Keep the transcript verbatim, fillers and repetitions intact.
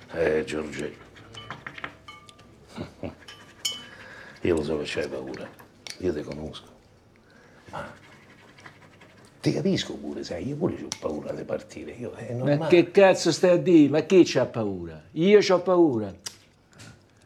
Eh, Giorgio, io lo so che c'hai paura, io ti conosco, ma ti capisco pure, sai, io pure ho paura di partire, io, è normale. Ma che cazzo stai a dire? Ma chi c'ha paura? Io c'ho paura.